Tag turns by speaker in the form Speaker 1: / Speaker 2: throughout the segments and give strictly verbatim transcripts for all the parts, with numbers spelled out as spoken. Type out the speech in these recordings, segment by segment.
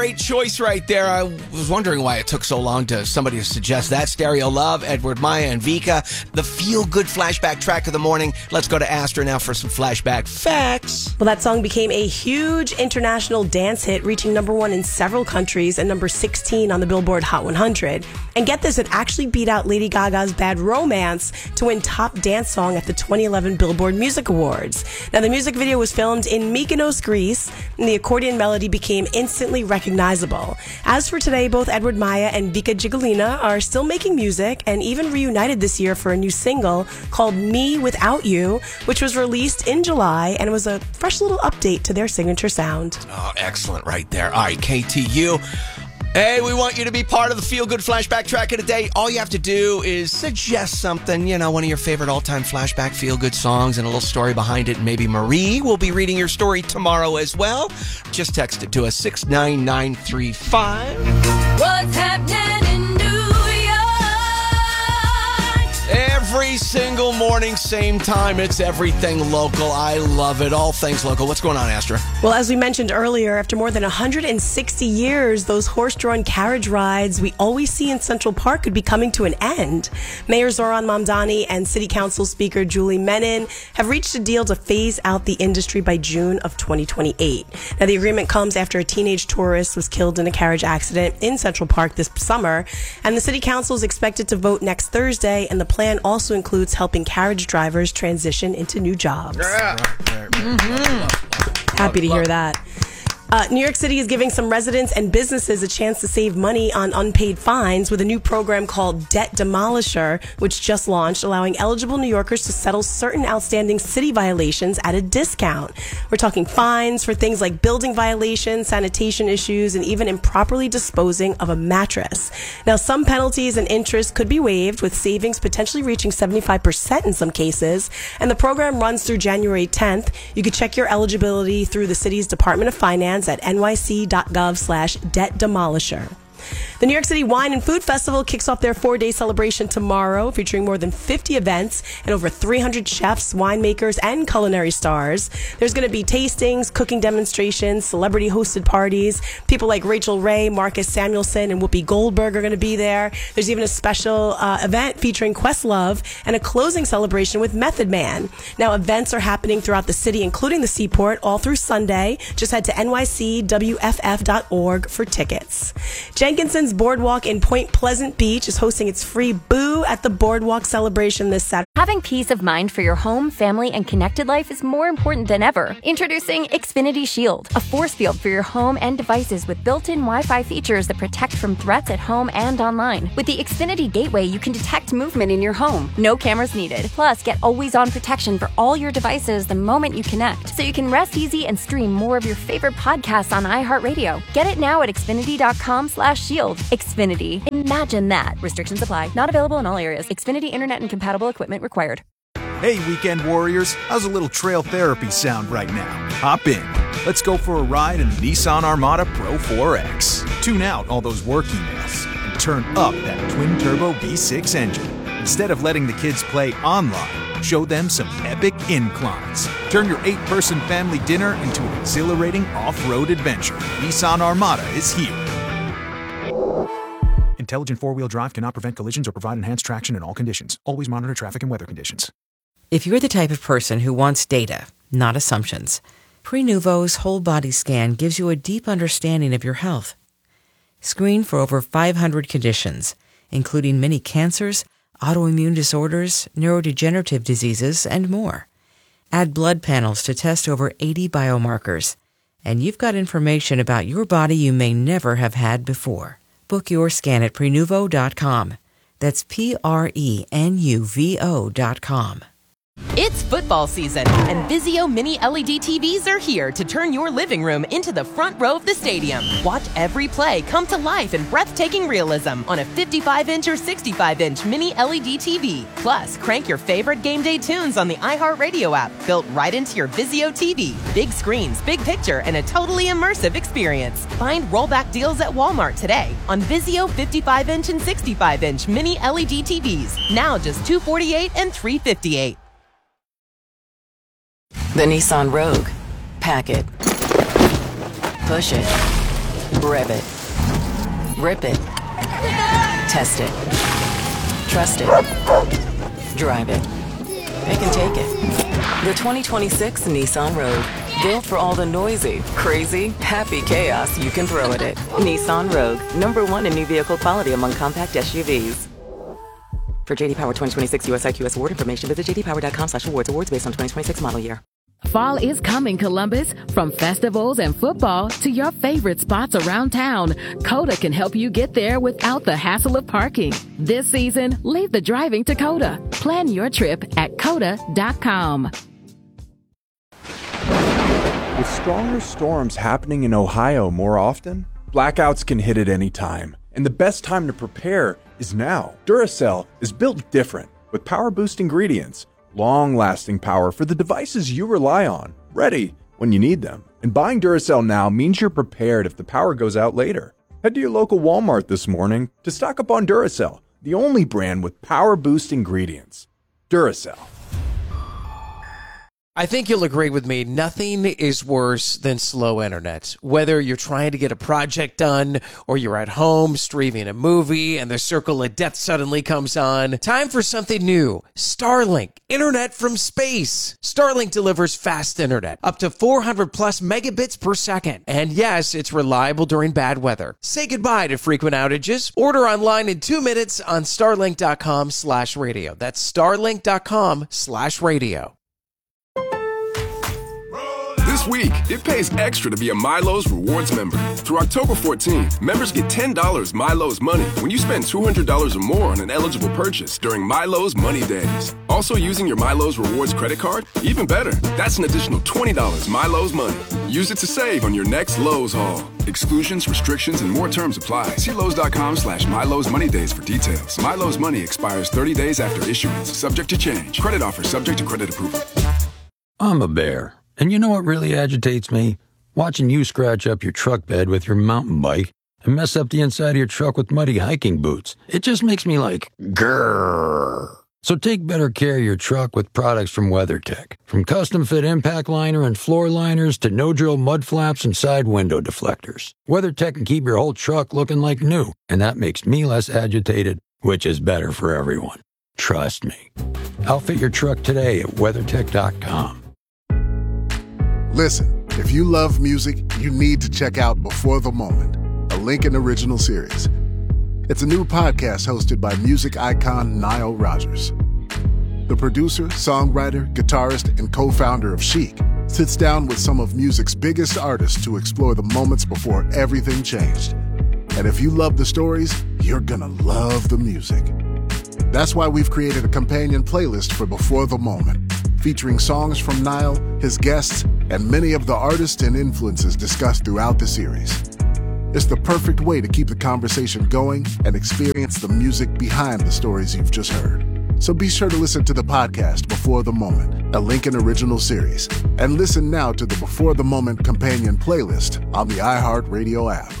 Speaker 1: Great choice right there. I was wondering why it took so long to somebody to suggest that. Stereo Love, Edward Maya and Vika, the feel-good flashback track of the morning. Let's go to Astra now for some flashback facts.
Speaker 2: Well, that song became a huge international dance hit, reaching number one in several countries and number sixteen on the Billboard Hot one hundred. And get this, it actually beat out Lady Gaga's Bad Romance to win Top Dance Song at the twenty eleven Billboard Music Awards. Now, the music video was filmed in Mykonos, Greece, and the accordion melody became instantly recognizable. As for today, both Edward Maya and Vika Gigolina are still making music and even reunited this year for a new single called Me Without You, which was released in July and was a fresh little update to their signature sound.
Speaker 1: Oh, excellent right there. All right, K T U. Hey, we want you to be part of the Feel Good Flashback Track of the day. All you have to do is suggest something, you know, one of your favorite all-time flashback feel-good songs and a little story behind it. Maybe Marie will be reading your story tomorrow as well. Just text it to us, six nine nine three five.
Speaker 3: What's happening in New York?
Speaker 1: Every single morning, same time, it's everything local. I love it. All things local. What's going on, Astra?
Speaker 2: Well, as we mentioned earlier, after more than one hundred sixty years, those horse-drawn carriage rides we always see in Central Park could be coming to an end. Mayor Zoran Mamdani and City Council Speaker Julie Menin have reached a deal to phase out the industry by June of twenty twenty-eight. Now, the agreement comes after a teenage tourist was killed in a carriage accident in Central Park this summer, and the City Council is expected to vote next Thursday, and the plan also includes helping carriage drivers transition into new jobs.
Speaker 1: Yeah.
Speaker 2: Mm-hmm. Happy to hear that. Uh, New York City is giving some residents and businesses a chance to save money on unpaid fines with a new program called Debt Demolisher, which just launched, allowing eligible New Yorkers to settle certain outstanding city violations at a discount. We're talking fines for things like building violations, sanitation issues, and even improperly disposing of a mattress. Now, some penalties and interest could be waived, with savings potentially reaching seventy-five percent in some cases, and the program runs through January tenth. You can check your eligibility through the city's Department of Finance at n y c dot gov slash debt demolisher. The New York City Wine and Food Festival kicks off their four-day celebration tomorrow, featuring more than fifty events and over three hundred chefs, winemakers, and culinary stars. There's going to be tastings, cooking demonstrations, celebrity-hosted parties. People like Rachel Ray, Marcus Samuelson, and Whoopi Goldberg are going to be there. There's even a special uh, event featuring Questlove and a closing celebration with Method Man. Now, events are happening throughout the city, including the Seaport, all through Sunday. Just head to n y c w f f dot org for tickets. Jenkinson's Boardwalk in Point Pleasant Beach is hosting its free Boo at the Boardwalk celebration this Saturday.
Speaker 4: Having peace of mind for your home, family, and connected life is more important than ever. Introducing Xfinity Shield, a force field for your home and devices with built-in Wi-Fi features that protect from threats at home and online. With the Xfinity Gateway, you can detect movement in your home. No cameras needed. Plus, get always-on protection for all your devices the moment you connect, so you can rest easy and stream more of your favorite podcasts on iHeartRadio. Get it now at xfinity dot com slash shield. Xfinity. Imagine that. Restrictions apply. Not available in all areas. Xfinity Internet and compatible equipment required.
Speaker 5: Hey, weekend warriors. How's a little trail therapy sound right now? Hop in. Let's go for a ride in the Nissan Armada Pro four X. Tune out all those work emails and turn up that twin-turbo V six engine. Instead of letting the kids play online, show them some epic inclines. Turn your eight-person family dinner into an exhilarating off-road adventure. Nissan Armada is here. Intelligent four-wheel drive cannot prevent collisions or provide enhanced traction in all conditions. Always monitor traffic and weather conditions.
Speaker 6: If you're the type of person who wants data, not assumptions, Prenuvo's whole body scan gives you a deep understanding of your health. Screen for over five hundred conditions, including many cancers, autoimmune disorders, neurodegenerative diseases, and more. Add blood panels to test over eighty biomarkers, and you've got information about your body you may never have had before. Book your scan at Prenuvo dot com. That's P R E N U V O dot com.
Speaker 7: It's football season, and Vizio Mini L E D T Vs are here to turn your living room into the front row of the stadium. Watch every play come to life in breathtaking realism on a fifty-five inch or sixty-five inch Mini L E D T V. Plus, crank your favorite game day tunes on the iHeartRadio app, built right into your Vizio T V. Big screens, big picture, and a totally immersive experience. Find rollback deals at Walmart today on Vizio fifty-five inch and sixty-five inch Mini L E D T Vs. Now just two hundred forty-eight dollars and three hundred fifty-eight dollars.
Speaker 8: The Nissan Rogue. Pack it. Push it. Rev it. Rip it. Test it. Trust it. Drive it. They can take it. The twenty twenty-six Nissan Rogue. Built for all the noisy, crazy, happy chaos you can throw at it. Nissan Rogue. Number one in new vehicle quality among compact S U Vs. For J D Power twenty twenty-six U S I Q S award information, visit j d power dot com slash awards. Awards based on twenty twenty-six model year.
Speaker 9: Fall is coming, Columbus. From festivals and football to your favorite spots around town, Coda can help you get there without the hassle of parking. This season, leave the driving to Coda. Plan your trip at coda dot com.
Speaker 10: With stronger storms happening in Ohio more often, blackouts can hit at any time. And the best time to prepare is now. Duracell is built different with power boost ingredients. Long-lasting power for the devices you rely on, ready when you need them. And buying Duracell now means you're prepared if the power goes out later. Head to your local Walmart this morning to stock up on Duracell, the only brand with power boost ingredients. Duracell.
Speaker 11: I think you'll agree with me, nothing is worse than slow internet. Whether you're trying to get a project done or you're at home streaming a movie and the circle of death suddenly comes on, time for something new. Starlink, internet from space. Starlink delivers fast internet, up to four hundred plus megabits per second. And yes, it's reliable during bad weather. Say goodbye to frequent outages. Order online in two minutes on starlink dot com slash radio. That's starlink dot com slash radio.
Speaker 12: This week, it pays extra to be a Milo's Rewards member. Through October fourteenth, members get ten dollars Milo's Money when you spend two hundred dollars or more on an eligible purchase during Milo's Money Days. Also using your Milo's Rewards credit card? Even better, that's an additional twenty dollars Milo's Money. Use it to save on your next Lowe's haul. Exclusions, restrictions, and more terms apply. See Lowe's dot com slash Milo's Money Days for details. Milo's Money expires thirty days after issuance, subject to change. Credit offer subject to credit approval.
Speaker 13: I'm a bear. And you know what really agitates me? Watching you scratch up your truck bed with your mountain bike and mess up the inside of your truck with muddy hiking boots. It just makes me like, grrr. So take better care of your truck with products from WeatherTech. From custom-fit impact liner and floor liners to no-drill mud flaps and side window deflectors. WeatherTech can keep your whole truck looking like new, and that makes me less agitated, which is better for everyone. Trust me. Outfit your truck today at weathertech dot com.
Speaker 14: Listen, if you love music, you need to check out Before the Moment, a Lincoln original series. It's a new podcast hosted by music icon Nile Rodgers. The producer, songwriter, guitarist, and co-founder of Chic sits down with some of music's biggest artists to explore the moments before everything changed. And if you love the stories, you're gonna love the music. That's why we've created a companion playlist for Before the Moment, featuring songs from Nile, his guests, and many of the artists and influences discussed throughout the series. It's the perfect way to keep the conversation going and experience the music behind the stories you've just heard. So be sure to listen to the podcast Before the Moment, a Lincoln original series, and listen now to the Before the Moment companion playlist on the iHeartRadio app.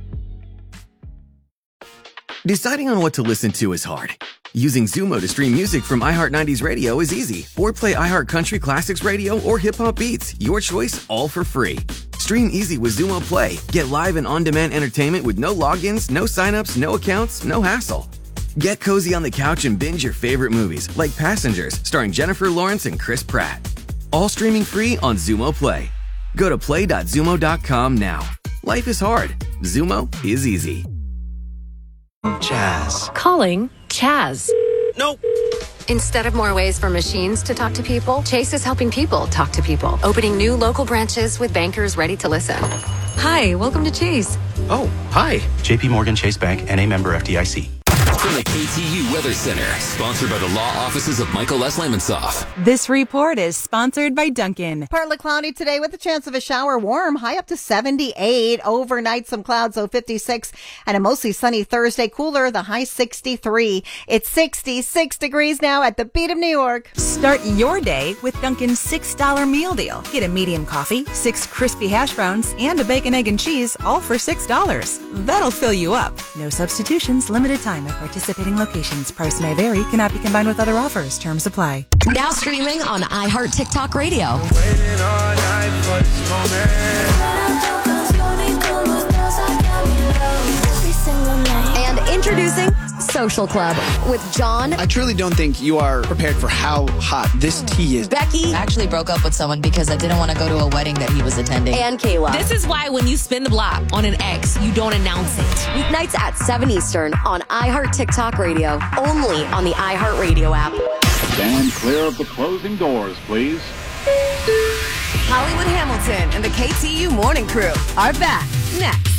Speaker 15: Deciding on what to listen to is hard. Using Zumo to stream music from iHeart nineties Radio is easy. Or play iHeart Country Classics Radio or Hip Hop Beats. Your choice, all for free. Stream easy with Zumo Play. Get live and on-demand entertainment with no logins, no signups, no accounts, no hassle. Get cozy on the couch and binge your favorite movies, like Passengers, starring Jennifer Lawrence and Chris Pratt. All streaming free on Zumo Play. Go to play dot zumo dot com now. Life is hard. Zumo is easy.
Speaker 16: Chaz. Calling Chaz.
Speaker 1: Nope.
Speaker 16: Instead of more ways for machines to talk to people, Chase is helping people talk to people, opening new local branches with bankers ready to listen. Hi, welcome to Chase.
Speaker 17: Oh, hi. J P Morgan Chase Bank, N A member F D I C.
Speaker 18: From the K T U Weather Center, sponsored by the law offices of Michael S. Lemonsoff.
Speaker 19: This report is sponsored by Dunkin'.
Speaker 20: Partly cloudy today with a chance of a shower. Warm, high up to seventy-eight. Overnight, some clouds, so fifty-six. And a mostly sunny Thursday. Cooler, the high sixty-three. It's sixty-six degrees now at the beat of New York.
Speaker 19: Start your day with Dunkin's six dollar meal deal. Get a medium coffee, six crispy hash browns, and a bacon, egg, and cheese, all for six dollars. That'll fill you up. No substitutions, limited time at participating locations. Price may vary. Cannot be combined with other offers. Terms apply.
Speaker 21: Now streaming on iHeart TikTok Radio. Introducing Social Club with John.
Speaker 3: I truly don't think you are prepared for how hot this tea is.
Speaker 21: Becky.
Speaker 22: I actually broke up with someone because I didn't want to go to a wedding that he was attending.
Speaker 21: And Kayla.
Speaker 23: This is why when you spin the block on an ex, you don't announce it.
Speaker 21: Weeknights at seven Eastern on iHeart TikTok Radio. Only on the iHeart Radio app.
Speaker 24: Stand clear of the closing doors, please.
Speaker 21: Hollywood Hamilton and the K T U Morning Crew are back next.